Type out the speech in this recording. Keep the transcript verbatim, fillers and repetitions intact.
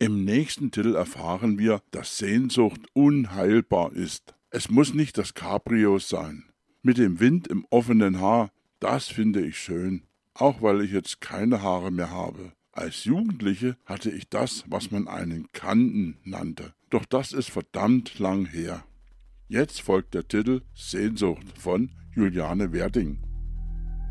Im nächsten Titel erfahren wir, dass Sehnsucht unheilbar ist. Es muss nicht das Cabrio sein. Mit dem Wind im offenen Haar, das finde ich schön, auch weil ich jetzt keine Haare mehr habe. Als Jugendliche hatte ich das, was man einen Kanten nannte. Doch das ist verdammt lang her. Jetzt folgt der Titel Sehnsucht von Juliane Werding.